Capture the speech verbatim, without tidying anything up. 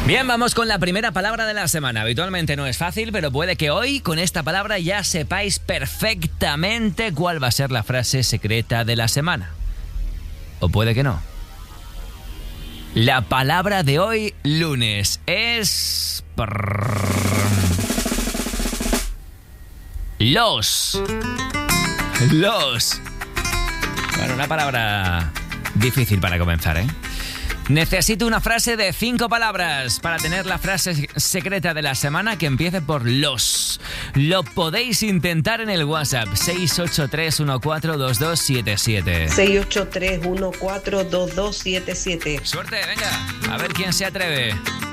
Bien, vamos con la primera palabra de la semana. Habitualmente no es fácil, pero puede que hoy con esta palabra ya sepáis perfectamente cuál va a ser la frase secreta de la semana. O puede que no. La palabra de hoy, lunes, es... Los. Los. Bueno, una palabra difícil para comenzar, ¿eh? Necesito una frase de cinco palabras para tener la frase secreta de la semana que empiece por los. Lo podéis intentar en el WhatsApp seis ocho tres uno cuatro dos dos siete siete. seis ocho tres uno cuatro dos dos siete siete. Suerte, venga, a ver quién se atreve.